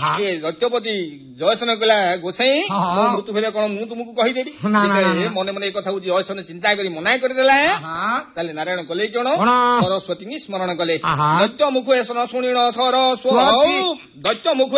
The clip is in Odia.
ଏ ଦୈତ୍ୟପତି ଜୟସେନ କହିଲା ଗୋସାଇଁ ମୋ ମୃତ୍ୟୁ ଭେଦ କଣ ମୁଁ ତୁମକୁ କହିଦେବି। ମନେ ମନେ ଏ କଥା ଜୟସେନ ଚିନ୍ତା କରି ମନା କରିଦେଲା। ତାହେଲେ ନାରାୟଣ କଲେ କଣ ସରସ୍ୱତୀ ସ୍ମରଣ କଲେ। ଦୈତ୍ୟ ମୁଖ ଶୁଣିଣ ସରସ୍ୱତୀ ଦୈତ୍ୟ ମୁଖ